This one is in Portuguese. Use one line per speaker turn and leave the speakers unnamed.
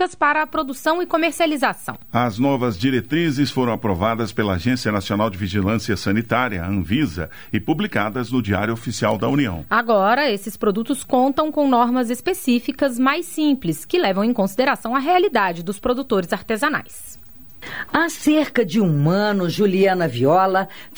específicas para a produção e comercialização.
As novas diretrizes foram aprovadas pela Agência Nacional de Vigilância Sanitária, Anvisa, e publicadas no Diário Oficial da União.
Agora, esses produtos contam com normas específicas mais simples, que levam em consideração a realidade dos produtores artesanais.
Há cerca de um ano, Juliana Viola